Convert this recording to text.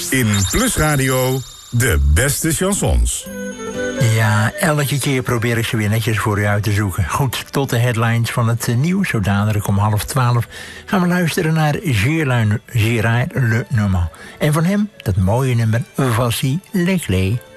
In Plus Radio, de beste chansons. Ja, elke keer probeer ik ze weer netjes voor u uit te zoeken. Goed, tot de headlines van het nieuws. Zo dadelijk om 11:30 gaan we luisteren naar Gérard Lenormand. En van hem dat mooie nummer Voici les clés.